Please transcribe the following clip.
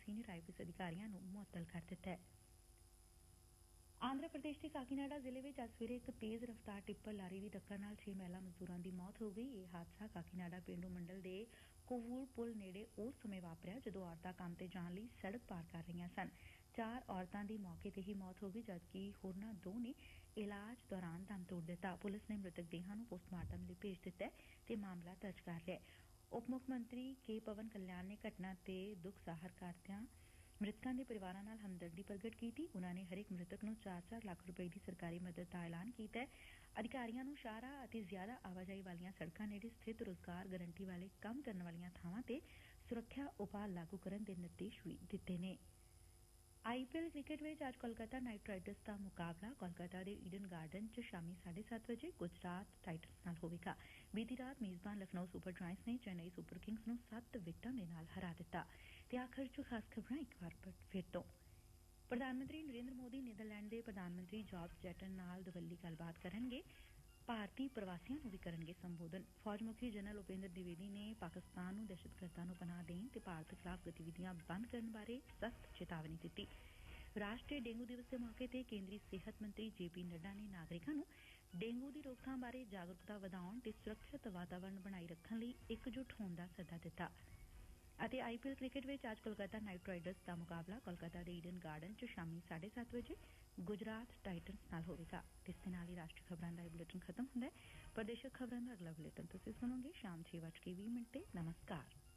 Senior IPS ਅਧਿਕਾਰੀਆਂ ਨੂੰ ਮੁਅੱਤਲ ਕਰ ਦਿੱਤਾ ਹੈ। ਆਂਧਰਾ ਪ੍ਰਦੇਸ਼ ਦੇ ਕਾਕੀਨਾਡਾ ਜ਼ਿਲ੍ਹੇ ਵਿੱਚ ਅੱਜ ਸਵੇਰੇ ਇੱਕ ਤੇਜ਼ ਰਫ਼ਤਾਰ ਟਿੱਪਰ ਲਾਰੀ ਦੀ ਟੱਕਰ ਨਾਲ 6 ਮਹਿਲਾ ਮਜ਼ਦੂਰਾਂ ਦੀ ਮੌਤ ਹੋ ਗਈ। ਇਹ ਹਾਦਸਾ ਕਾਕੀਨਾਡਾ ਪੇਂਡੂ ਮੰਡਲ ਦੇ ਕੋਵੂਰ ਪੁਲ ਨੇੜੇ ਉਸ ਸਮੇਂ ਵਾਪਰਿਆ ਜਦੋਂ ਔਰਤਾਂ ਕੰਮ ਤੇ ਜਾਣ ਲਈ ਸੜਕ ਪਾਰ ਕਰ ਰਹੀਆਂ ਸਨ। 4 ਔਰਤਾਂ ਦੀ ਮੌਕੇ ਤੇ ਹੀ ਮੌਤ ਹੋ ਗਈ ਜਦਕਿ ਹੋਰਨਾਂ 2 ਨੇ ਇਲਾਜ ਦੌਰਾਨ ਦਮ ਤੋੜ ਦਿੱਤਾ। ਪੁਲਿਸ ਨੇ ਮ੍ਰਿਤਕ ਦੇਹਾਂ ਨੂੰ ਪੋਸਟਮਾਰਟਮ ਲਈ ਭੇਜ ਦਿੱਤਾ ਤੇ ਮਾਮਲਾ ਦਰਜ ਕਰ ਲਿਆ। ਉਪ ਮੁੱਖ ਮੰਤਰੀ ਕੇ ਪਵਨ ਕਲਿਆਣ ਨੇ ਘਟਨਾ ਤੇ ਦੁੱਖ ਜ਼ਾਹਰ ਕਰਦਿਆਂ ਮ੍ਰਿਤਕਾਂ ਦੇ ਪਰਿਵਾਰਾਂ ਨਾਲ ਹਮਦਰਦੀ ਪ੍ਰਗਟ ਕੀਤੀ। ਉਨਾਂ ਨੇ ਹਰੇਕ ਮ੍ਰਿਤਕ ਨੂੰ 4-4 ਲੱਖ ਰੁਪਏ ਦੀ ਸਰਕਾਰੀ ਮਦਦ ਦਾ ਐਲਾਨ ਕੀਤਾ। ਅਧਿਕਾਰੀਆਂ ਨੂੰ ਸ਼ਾਹਰਾਹ ਅਤੇ ਜ਼ਿਆਦਾ ਆਵਾਜਾਈ ਵਾਲੀਆਂ ਸੜਕਾਂ ਨੇੜੇ ਸਥਿਤ ਰੁਜ਼ਗਾਰ ਗਰੰਟੀ ਵਾਲੇ ਕੰਮ ਕਰਨ ਵਾਲੀਆਂ ਥਾਵਾਂ ਤੇ ਸੁਰੱਖਿਆ ਉਪਾਅ ਲਾਗੂ ਕਰਨ ਦੇ ਨਿਰਦੇਸ਼ ਵੀ ਦਿੱਤੇ ਨੇ। ਆਈਪੀਐਲ ਕ੍ਰਿਕਟ ਵਿੱਚ ਅੱਜ ਕੋਲਕਾਤਾ ਨਾਈਟ ਰਾਈਡਰਸ ਦਾ ਮੁਕਾਬਲਾ ਕੋਲਕਾਤਾ ਦੇ ਈਡਨ ਗਾਰਡਨ 'ਚ ਸ਼ਾਮੀ 7:30 ਵਜੇ ਗੁਜਰਾਤ ਟਾਈਟਨਸ ਨਾਲ ਹੋਵੇਗਾ। ਬੀਤੀ ਰਾਤ ਮੇਜ਼ਬਾਨ ਲਖਨਊ ਸੁਪਰ ਜਾਇੰਟਸ ਨੇ ਚੇਨਈ ਸੁਪਰ ਕਿੰਗਸ ਨੂੰ 7 ਵਿਕਟਾਂ ਦੇ ਨਾਲ ਹਰਾ ਦਿੱਤਾ। ਤੇ ਆਖਰ 'ਚ ਖਾਸ ਖਬਰਾਂ ਇੱਕ ਵਾਰ ਫਿਰ ਤੋਂ। ਪ੍ਰਧਾਨ ਮੰਤਰੀ ਨਰਿੰਦਰ ਮੋਦੀ ਨੀਦਰਲੈਂਡ ਦੇ ਪ੍ਰਧਾਨ ਮੰਤਰੀ ਜੌਰਜ ਜੈਟਨ ਨਾਲ ਦੁਵੱਲੀ ਗੱਲਬਾਤ ਕਰਨਗੇ। ਭਾਰਤੀ ਪ੍ਰਵਾਸੀਆਂ ਨੂੰ ਵੀ ਕਰਨਗੇ ਸੰਬੋਧਨ। ਫੌਜ ਮੁਖੀ ਜਨਰਲ ਉਪੇਂਦਰ ਦਿਵੇਦੀ ਨੇ ਪਾਕਿਸਤਾਨ ਨੂੰ ਦਹਿਸ਼ਤਗਰਦਾਂ ਨੂੰ ਪਨਾਹ ਦੇਣ ਤੇ ਭਾਰਤ ਖਿਲਾਫ਼ ਗਤੀਵਿਧੀਆਂ ਬੰਦ ਕਰਨ ਬਾਰੇ ਸਖ਼ਤ ਚੇਤਾਵਨੀ ਦਿੱਤੀ। ਰਾਸ਼ਟਰੀ ਡੇਂਗੂ ਦਿਵਸ ਦੇ ਮੌਕੇ ਤੇ ਕੇਂਦਰੀ ਸਿਹਤ ਮੰਤਰੀ ਜੇਪੀ ਨੱਡਾ ਨੇ ਨਾਗਰਿਕਾਂ ਨੂੰ ਡੇਂਗੂ ਦੀ ਰੋਕਥਾਮ ਬਾਰੇ ਜਾਗਰੂਕਤਾ ਵਧਾਉਣ ਤੇ ਸੁਰੱਖਿਅਤ ਵਾਤਾਵਰਨ ਬਣਾਈ ਰੱਖਣ ਲਈ ਇਕਜੁੱਟ ਹੋਣ ਦਾ ਸੱਦਾ ਦਿੱਤਾ। ਅਤੇ ਆਈਪੀਐਲ ਕ੍ਰਿਕਟ ਵਿੱਚ ਅੱਜ ਕੋਲਕਾਤਾ ਨਾਈਟ ਰਾਈਡਰਸ ਦਾ ਮੁਕਾਬਲਾ ਕੋਲਕਾਤਾ ਦੇ ਈਡਨ ਗਾਰਡਨ 'ਚ ਸ਼ਾਮੀ 7:30 ਵਜੇ ਗੁਜਰਾਤ ਟਾਈਟਨਸ ਨਾਲ ਹੋਵੇਗਾ। ਇਸ ਦੇ ਨਾਲ ਹੀ ਰਾਸ਼ਟਰੀ ਖਬਰਾਂ ਦਾ ਇਹ ਬੁਲੇਟਿਨ ਖਤਮ ਹੁੰਦਾ ਹੈ। ਪ੍ਰਦੇਸ਼ਕ ਖਬਰਾਂ ਦਾ ਅਗਲਾ ਬੁਲੇਟਿਨ ਤੁਸੀਂ ਸੁਣੋਗੇ ਸ਼ਾਮ 6:20 ਤੇ। ਨਮਸਕਾਰ।